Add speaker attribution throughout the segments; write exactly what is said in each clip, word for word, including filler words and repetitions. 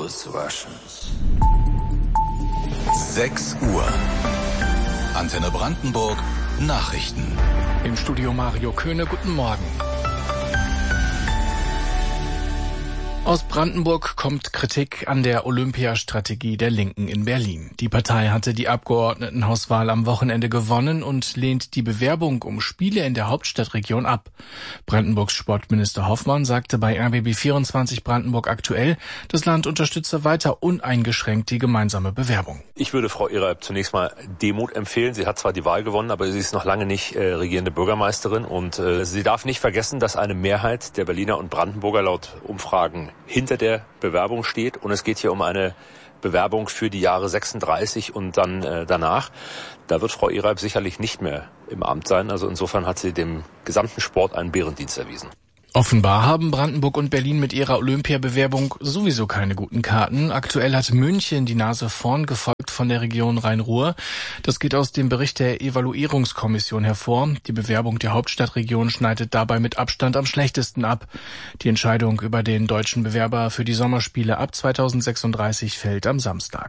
Speaker 1: those Russians. sechs Uhr. Antenne Brandenburg. Nachrichten.
Speaker 2: Im Studio Mario Köhne, guten Morgen. Aus Brandenburg kommt Kritik an der Olympiastrategie der Linken in Berlin. Die Partei hatte die Abgeordnetenhauswahl am Wochenende gewonnen und lehnt die Bewerbung um Spiele in der Hauptstadtregion ab. Brandenburgs Sportminister Hoffmann sagte bei R B B vierundzwanzig Brandenburg aktuell, das Land unterstütze weiter uneingeschränkt die gemeinsame Bewerbung.
Speaker 3: Ich würde Frau Ehreib zunächst mal Demut empfehlen. Sie hat zwar die Wahl gewonnen, aber sie ist noch lange nicht äh, regierende Bürgermeisterin. Und äh, sie darf nicht vergessen, dass eine Mehrheit der Berliner und Brandenburger laut Umfragen hinter der Bewerbung steht. Und es geht hier um eine Bewerbung für die Jahre sechsunddreißig und dann äh, danach. Da wird Frau Ehreib sicherlich nicht mehr im Amt sein. Also insofern hat sie dem gesamten Sport einen Bärendienst erwiesen.
Speaker 2: Offenbar haben Brandenburg und Berlin mit ihrer Olympiabewerbung sowieso keine guten Karten. Aktuell hat München die Nase vorn, gefolgt von der Region Rhein-Ruhr. Das geht aus dem Bericht der Evaluierungskommission hervor. Die Bewerbung der Hauptstadtregion schneidet dabei mit Abstand am schlechtesten ab. Die Entscheidung über den deutschen Bewerber für die Sommerspiele ab zweitausendsechsunddreißig fällt am Samstag.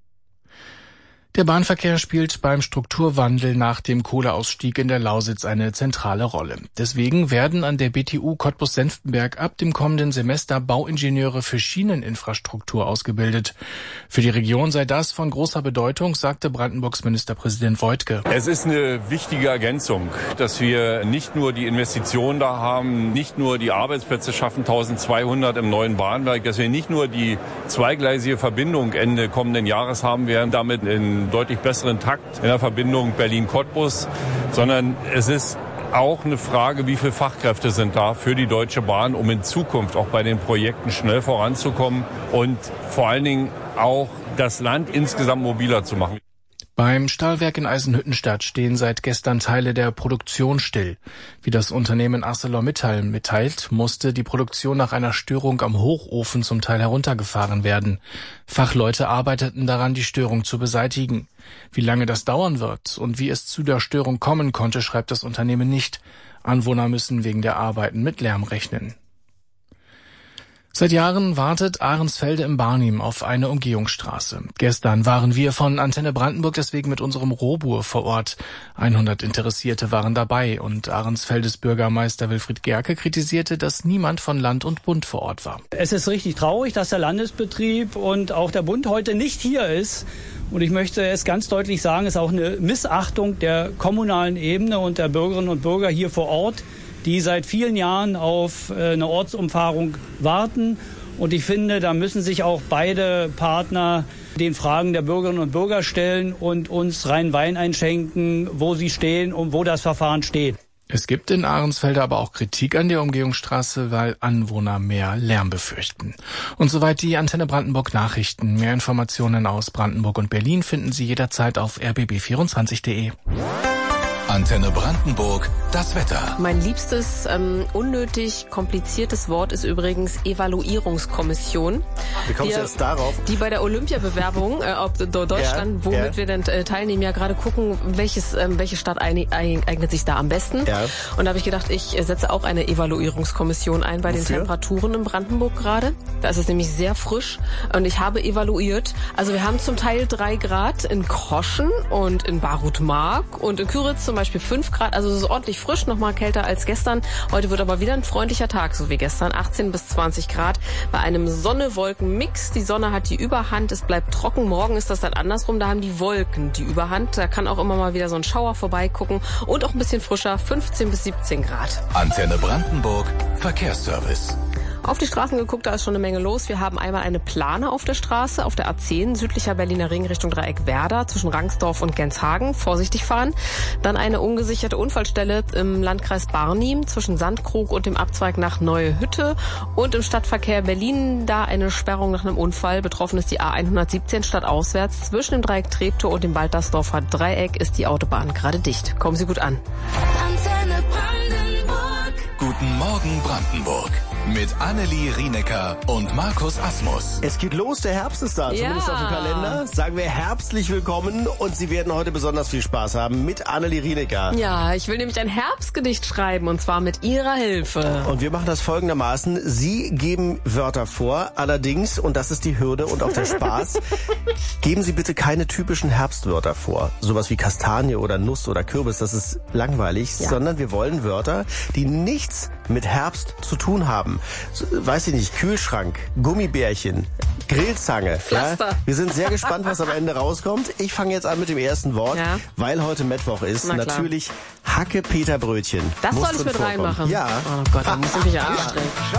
Speaker 2: Der Bahnverkehr spielt beim Strukturwandel nach dem Kohleausstieg in der Lausitz eine zentrale Rolle. Deswegen werden an der B T U Cottbus-Senftenberg ab dem kommenden Semester Bauingenieure für Schieneninfrastruktur ausgebildet. Für die Region sei das von großer Bedeutung, sagte Brandenburgs Ministerpräsident Woidke.
Speaker 4: Es ist eine wichtige Ergänzung, dass wir nicht nur die Investitionen da haben, nicht nur die Arbeitsplätze schaffen, eintausendzweihundert im neuen Bahnwerk, dass wir nicht nur die zweigleisige Verbindung Ende kommenden Jahres haben werden, damit in deutlich besseren Takt in der Verbindung Berlin-Cottbus, sondern es ist auch eine Frage, wie viele Fachkräfte sind da für die Deutsche Bahn, um in Zukunft auch bei den Projekten schnell voranzukommen und vor allen Dingen auch das Land insgesamt mobiler zu machen.
Speaker 2: Beim Stahlwerk in Eisenhüttenstadt stehen seit gestern Teile der Produktion still. Wie das Unternehmen ArcelorMittal mitteilt, musste die Produktion nach einer Störung am Hochofen zum Teil heruntergefahren werden. Fachleute arbeiteten daran, die Störung zu beseitigen. Wie lange das dauern wird und wie es zu der Störung kommen konnte, schreibt das Unternehmen nicht. Anwohner müssen wegen der Arbeiten mit Lärm rechnen. Seit Jahren wartet Ahrensfelde im Barnim auf eine Umgehungsstraße. Gestern waren wir von Antenne Brandenburg deswegen mit unserem Robur vor Ort. hundert Interessierte waren dabei und Ahrensfeldes Bürgermeister Wilfried Gerke kritisierte, dass niemand von Land und Bund vor Ort war.
Speaker 5: Es ist richtig traurig, dass der Landesbetrieb und auch der Bund heute nicht hier ist. Und ich möchte es ganz deutlich sagen, es ist auch eine Missachtung der kommunalen Ebene und der Bürgerinnen und Bürger hier vor Ort, die seit vielen Jahren auf eine Ortsumfahrung warten. Und ich finde, da müssen sich auch beide Partner den Fragen der Bürgerinnen und Bürger stellen und uns rein Wein einschenken, wo sie stehen und wo das Verfahren steht.
Speaker 2: Es gibt in Ahrensfelde aber auch Kritik an der Umgehungsstraße, weil Anwohner mehr Lärm befürchten. Und soweit die Antenne Brandenburg Nachrichten. Mehr Informationen aus Brandenburg und Berlin finden Sie jederzeit auf r b b vierundzwanzig punkt de.
Speaker 1: Antenne Brandenburg, das Wetter.
Speaker 6: Mein liebstes, ähm, unnötig kompliziertes Wort ist übrigens Evaluierungskommission.
Speaker 7: Wie kommst du jetzt darauf?
Speaker 6: Die bei der Olympiabewerbung, äh, ob Deutschland,
Speaker 7: ja,
Speaker 6: womit
Speaker 7: ja.
Speaker 6: wir denn äh, teilnehmen, ja gerade gucken, welches, ähm, welche Stadt ein, ein, eignet sich da am besten.
Speaker 7: Ja.
Speaker 6: Und da habe ich gedacht, ich äh, setze auch eine Evaluierungskommission ein bei
Speaker 7: Wofür?
Speaker 6: den Temperaturen in Brandenburg gerade. Da ist es nämlich sehr frisch und ich habe evaluiert. Also wir haben zum Teil drei Grad in Kroschen und in Barutmark und in Küritz zum Beispiel fünf Grad, also es ist ordentlich frisch, nochmal kälter als gestern. Heute wird aber wieder ein freundlicher Tag, so wie gestern, achtzehn bis zwanzig Grad bei einem Sonne-Wolken-Mix. Die Sonne hat die Überhand, es bleibt trocken. Morgen ist das dann andersrum, da haben die Wolken die Überhand. Da kann auch immer mal wieder so ein Schauer vorbeigucken und auch ein bisschen frischer, fünfzehn bis siebzehn Grad.
Speaker 1: Antenne Brandenburg, Verkehrsservice.
Speaker 6: Auf die Straßen geguckt, da ist schon eine Menge los. Wir haben einmal eine Plane auf der Straße, auf der A zehn, südlicher Berliner Ring Richtung Dreieck Werder, zwischen Rangsdorf und Genshagen. Vorsichtig fahren. Dann eine ungesicherte Unfallstelle im Landkreis Barnim, zwischen Sandkrug und dem Abzweig nach Neue Hütte. Und im Stadtverkehr Berlin, da eine Sperrung nach einem Unfall. Betroffen ist die A hundertsiebzehn stadtauswärts. Zwischen dem Dreieck Treptow und dem Baltersdorfer Dreieck ist die Autobahn gerade dicht. Kommen Sie gut an.
Speaker 1: Guten Morgen Brandenburg. mit Annelie Rienecker und Markus Asmus.
Speaker 7: Es geht los, der Herbst ist da, zumindest
Speaker 6: Ja.
Speaker 7: auf dem Kalender. Sagen wir herzlich willkommen und Sie werden heute besonders viel Spaß haben mit Annelie Rienecker.
Speaker 6: Ja, ich will nämlich ein Herbstgedicht schreiben und zwar mit Ihrer Hilfe.
Speaker 7: Und wir machen das folgendermaßen. Sie geben Wörter vor, allerdings, und das ist die Hürde und auch der Spaß, geben Sie bitte keine typischen Herbstwörter vor. Sowas wie Kastanie oder Nuss oder Kürbis, das ist langweilig,
Speaker 6: Ja.
Speaker 7: sondern wir wollen Wörter, die nichts mit Herbst zu tun haben. So, weiß ich nicht, Kühlschrank, Gummibärchen, Grillzange.
Speaker 6: Pflaster.
Speaker 7: Ja? Wir sind sehr gespannt, was am Ende rauskommt. Ich fange jetzt an mit dem ersten Wort,
Speaker 6: Ja.
Speaker 7: weil heute Mittwoch ist.
Speaker 6: Na klar.
Speaker 7: Natürlich Hacke-Peter-Brötchen.
Speaker 6: Das
Speaker 7: Muss
Speaker 6: soll ich
Speaker 7: drin
Speaker 6: mit
Speaker 7: vorkommen.
Speaker 6: reinmachen?
Speaker 7: Ja.
Speaker 6: Oh Gott, da muss ich mich ja anstrengen.